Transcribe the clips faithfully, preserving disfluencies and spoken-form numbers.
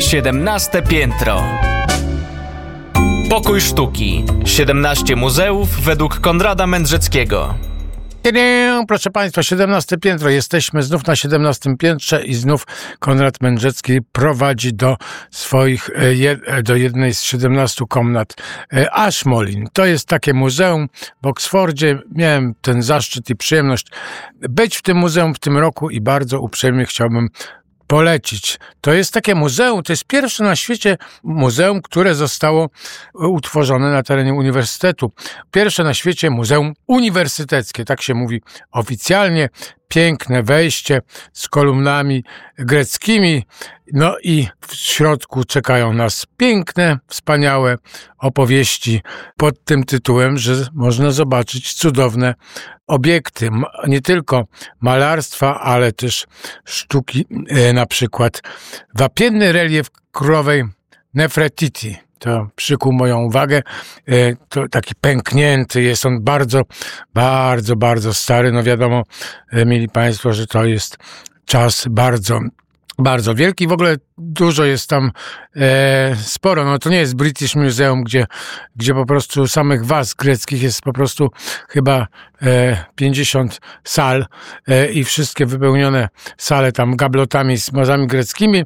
siedemnaste piętro. Pokój sztuki. siedemnaście muzeów według Konrada Mędrzeckiego. Proszę Państwa, siedemnaste piętro. Jesteśmy znów na siedemnastym piętrze i znów Konrad Mędrzecki prowadzi do swoich, do jednej z siedemnastu komnat Ashmolean. To jest takie muzeum w Oksfordzie. Miałem ten zaszczyt i przyjemność być w tym muzeum w tym roku i bardzo uprzejmie chciałbym polecić. To jest takie muzeum, to jest pierwsze na świecie muzeum, które zostało utworzone na terenie uniwersytetu. Pierwsze na świecie muzeum uniwersyteckie, tak się mówi oficjalnie. Piękne wejście z kolumnami greckimi, no i w środku czekają nas piękne, wspaniałe opowieści pod tym tytułem, że można zobaczyć cudowne obiekty, nie tylko malarstwa, ale też sztuki, na przykład wapienny relief królowej Nefretiti. To przykuł moją uwagę. To taki pęknięty jest on, bardzo, bardzo, bardzo stary. No wiadomo, mieli Państwo, że to jest czas bardzo, bardzo wielki. W ogóle dużo jest tam e, sporo. No to nie jest British Museum, gdzie, gdzie po prostu samych was greckich jest po prostu chyba e, pięćdziesiąt sal e, i wszystkie wypełnione sale tam gablotami z mozami greckimi. E,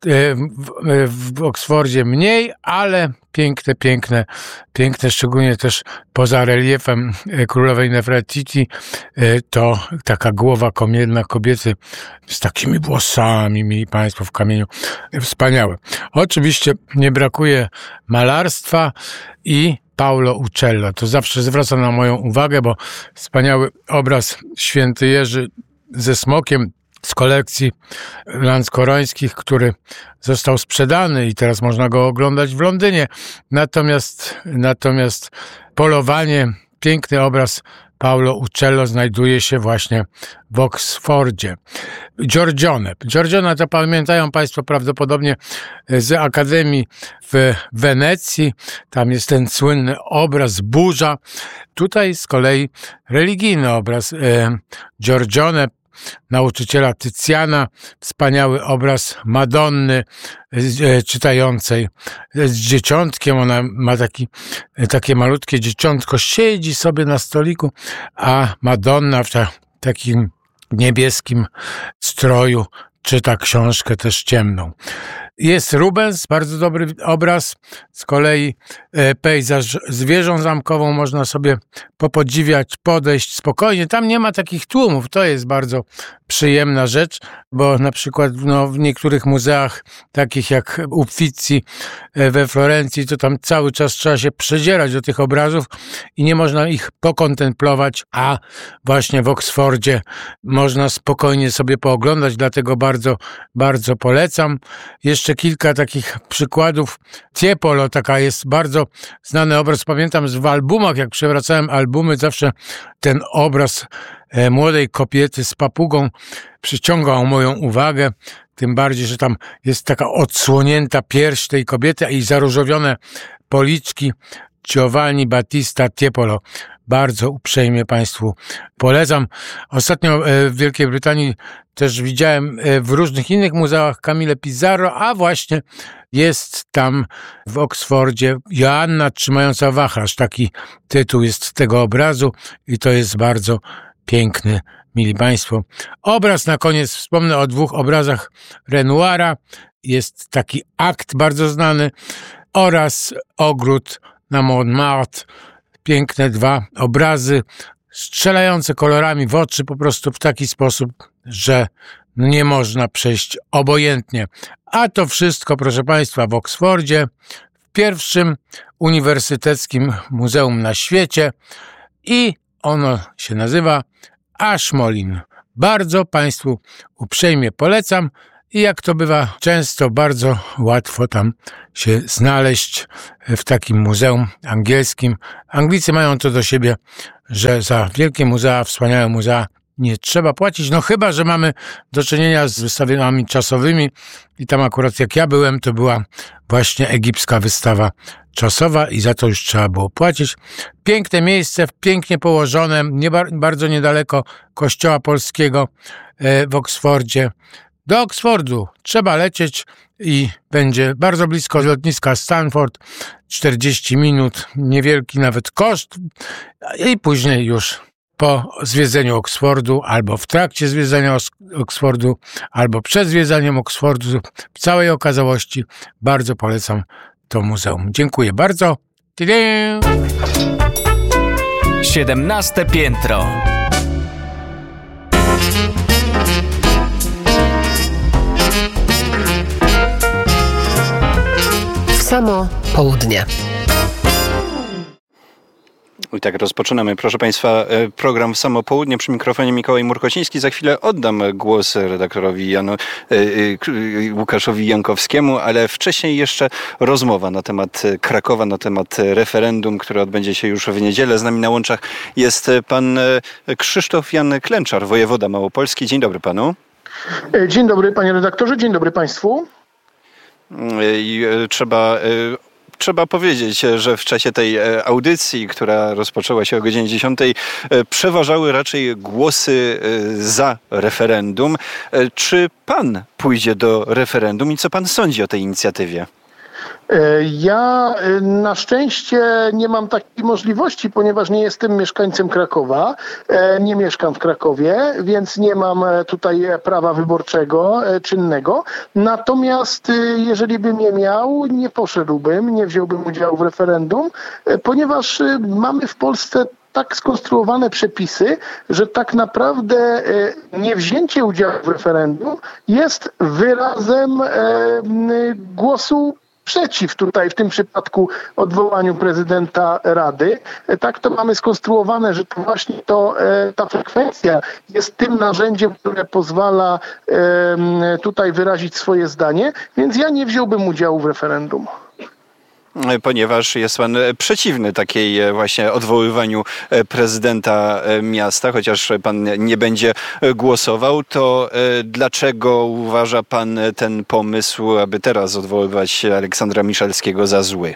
w, w Oksfordzie mniej, ale piękne, piękne, piękne, szczególnie też poza reliefem królowej Nefretiti, e, to taka głowa komienna kobiety z takimi włosami, mieli Państwo, w kamieniu. Wspaniałe. Oczywiście nie brakuje malarstwa i Paolo Uccello. To zawsze zwraca na moją uwagę, bo wspaniały obraz Święty Jerzy ze smokiem z kolekcji Lanskorońskich, który został sprzedany i teraz można go oglądać w Londynie. Natomiast, natomiast polowanie, piękny obraz Paolo Uccello znajduje się właśnie w Oksfordzie. Giorgione. Giorgione to pamiętają Państwo prawdopodobnie z Akademii w Wenecji. Tam jest ten słynny obraz Burza. Tutaj z kolei religijny obraz e, Giorgione, nauczyciela Tycjana, wspaniały obraz Madonny e, czytającej z dzieciątkiem. Ona ma taki, e, takie malutkie dzieciątko, siedzi sobie na stoliku, a Madonna w ta, takim niebieskim stroju czyta książkę też ciemną. Jest Rubens, bardzo dobry obraz. Z kolei e, pejzaż z wieżą zamkową można sobie popodziwiać, podejść spokojnie. Tam nie ma takich tłumów. To jest bardzo przyjemna rzecz, bo na przykład no, w niektórych muzeach, takich jak Uffizi we Florencji, to tam cały czas trzeba się przedzierać do tych obrazów i nie można ich pokontemplować, a właśnie w Oksfordzie można spokojnie sobie pooglądać, dlatego bardzo, bardzo polecam. Jeszcze kilka takich przykładów. Tiepolo, taka jest bardzo znany obraz. Pamiętam w albumach, jak przewracałem albumy, zawsze ten obraz młodej kobiety z papugą przyciągał moją uwagę. Tym bardziej, że tam jest taka odsłonięta pierś tej kobiety i zaróżowione policzki. Giovanni Battista Tiepolo. Bardzo uprzejmie Państwu polecam. Ostatnio w Wielkiej Brytanii też widziałem w różnych innych muzeach Camille Pissarro, a właśnie jest tam w Oksfordzie Joanna trzymająca wachlarz. Taki tytuł jest tego obrazu i to jest bardzo piękny, mili Państwo. Obraz na koniec, wspomnę o dwóch obrazach Renoira. Jest taki akt bardzo znany oraz ogród na Montmartre. Piękne dwa obrazy, strzelające kolorami w oczy po prostu w taki sposób, że nie można przejść obojętnie. A to wszystko, proszę Państwa, w Oksfordzie, w pierwszym uniwersyteckim muzeum na świecie i ono się nazywa Ashmolean. Bardzo Państwu uprzejmie polecam. I jak to bywa często, bardzo łatwo tam się znaleźć w takim muzeum angielskim. Anglicy mają to do siebie, że za wielkie muzea, wspaniałe muzea nie trzeba płacić. No chyba, że mamy do czynienia z wystawami czasowymi i tam akurat jak ja byłem, to była właśnie egipska wystawa czasowa i za to już trzeba było płacić. Piękne miejsce, pięknie położone, nie bardzo niedaleko Kościoła Polskiego w Oksfordzie. Do Oksfordu trzeba lecieć i będzie bardzo blisko lotniska Stanford, czterdzieści minut, niewielki nawet koszt i później już po zwiedzeniu Oksfordu, albo w trakcie zwiedzania Oksfordu, albo przed zwiedzaniem Oksfordu, w całej okazałości bardzo polecam to muzeum. Dziękuję bardzo. siedemnaste piętro. W samo południe. I tak rozpoczynamy, proszę Państwa, program w samo południe. Przy mikrofonie Mikołaj Murkociński. Za chwilę oddam głos redaktorowi Janu, Łukaszowi Jankowskiemu, ale wcześniej jeszcze rozmowa na temat Krakowa, na temat referendum, które odbędzie się już w niedzielę. Z nami na łączach jest pan Krzysztof Jan Klęczar, wojewoda małopolski. Dzień dobry panu. Dzień dobry panie redaktorze, dzień dobry państwu. I trzeba... Trzeba powiedzieć, że w czasie tej audycji, która rozpoczęła się o godzinie dziesiątej, przeważały raczej głosy za referendum. Czy pan pójdzie do referendum i co pan sądzi o tej inicjatywie? Ja na szczęście nie mam takiej możliwości, ponieważ nie jestem mieszkańcem Krakowa, nie mieszkam w Krakowie, więc nie mam tutaj prawa wyborczego czynnego. Natomiast jeżeli bym je miał, nie poszedłbym, nie wziąłbym udziału w referendum, ponieważ mamy w Polsce tak skonstruowane przepisy, że tak naprawdę niewzięcie udziału w referendum jest wyrazem głosu przeciw tutaj w tym przypadku odwołaniu prezydenta Rady. Tak to mamy skonstruowane, że to właśnie to, ta frekwencja jest tym narzędziem, które pozwala tutaj wyrazić swoje zdanie, więc ja nie wziąłbym udziału w referendum. Ponieważ jest pan przeciwny takiej właśnie odwoływaniu prezydenta miasta, chociaż pan nie będzie głosował, to dlaczego uważa pan ten pomysł, aby teraz odwoływać Aleksandra Miszalskiego za zły?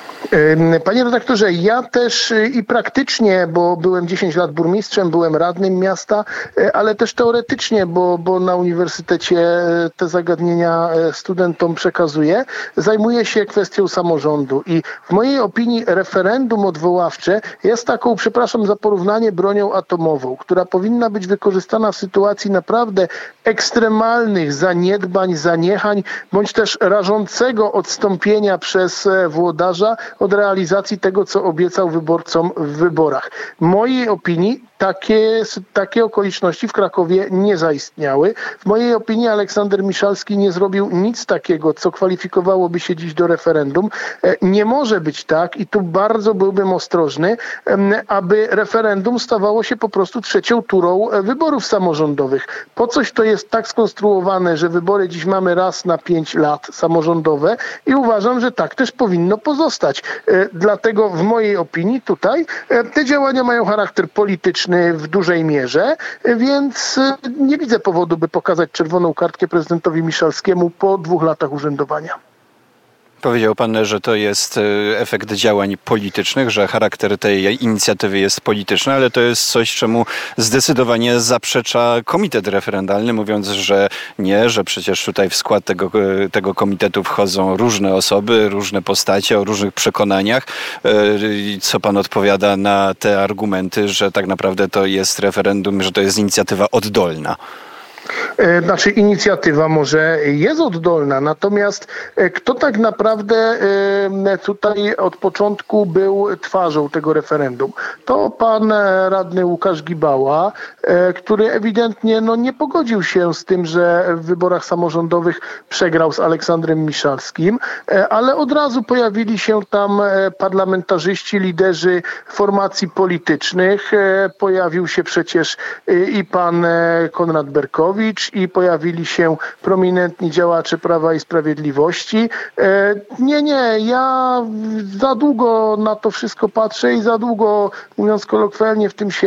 Panie redaktorze, ja też i praktycznie, bo byłem dziesięć lat burmistrzem, byłem radnym miasta, ale też teoretycznie, bo, bo na uniwersytecie te zagadnienia studentom przekazuję, zajmuję się kwestią samorządu i w mojej opinii referendum odwoławcze jest taką, przepraszam za porównanie, bronią atomową, która powinna być wykorzystana w sytuacji naprawdę ekstremalnych zaniedbań, zaniechań, bądź też rażącego odstąpienia przez włodarza od realizacji tego, co obiecał wyborcom w wyborach. W mojej opinii takie, takie okoliczności w Krakowie nie zaistniały. W mojej opinii Aleksander Miszalski nie zrobił nic takiego, co kwalifikowałoby się dziś do referendum. Nie może być tak, i tu bardzo byłbym ostrożny, aby referendum stawało się po prostu trzecią turą wyborów samorządowych. Po coś to jest tak skonstruowane, że wybory dziś mamy raz na pięć lat samorządowe i uważam, że tak też powinno pozostać. Dlatego w mojej opinii tutaj te działania mają charakter polityczny w dużej mierze, więc nie widzę powodu, by pokazać czerwoną kartkę prezydentowi Miszalskiemu po dwóch latach urzędowania. Powiedział pan, że to jest efekt działań politycznych, że charakter tej inicjatywy jest polityczny, ale to jest coś, czemu zdecydowanie zaprzecza komitet referendalny, mówiąc, że nie, że przecież tutaj w skład tego, tego komitetu wchodzą różne osoby, różne postacie o różnych przekonaniach. Co pan odpowiada na te argumenty, że tak naprawdę to jest referendum, że to jest inicjatywa oddolna? Znaczy inicjatywa może jest oddolna, natomiast kto tak naprawdę tutaj od początku był twarzą tego referendum? To pan radny Łukasz Gibała, który ewidentnie no, nie pogodził się z tym, że w wyborach samorządowych przegrał z Aleksandrem Miszalskim, ale od razu pojawili się tam parlamentarzyści, liderzy formacji politycznych. Pojawił się przecież i pan Konrad Berkowicz, i pojawili się prominentni działacze Prawa i Sprawiedliwości. Nie, nie, ja za długo na to wszystko patrzę i za długo, mówiąc kolokwialnie, w tym się